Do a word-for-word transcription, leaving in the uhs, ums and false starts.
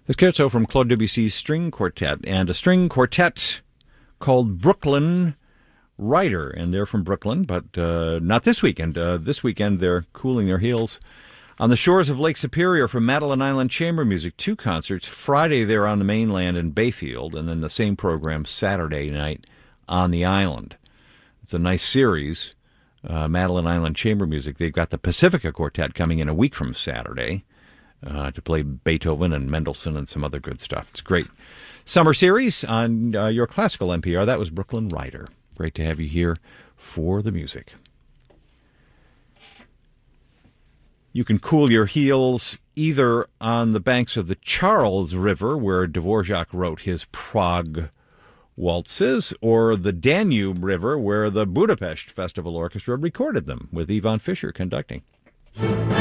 The scherzo from Claude Debussy's String Quartet, and a string quartet called Brooklyn Rider. And they're from Brooklyn, but uh, not this weekend. Uh, this weekend they're cooling their heels on the shores of Lake Superior from Madeline Island Chamber Music. Two concerts. Friday they're on the mainland in Bayfield, and then the same program Saturday night on the island. It's a nice series. Uh, Madeline Island Chamber Music. They've got the Pacifica Quartet coming in a week from Saturday uh, to play Beethoven and Mendelssohn and some other good stuff. It's a great summer series on uh, your classical N P R. That was Brooklyn Rider. Great to have you here for the music. You can cool your heels either on the banks of the Charles River, where Dvorak wrote his Prague waltzes, or the Danube River, where the Budapest Festival Orchestra recorded them, with Ivan Fischer conducting.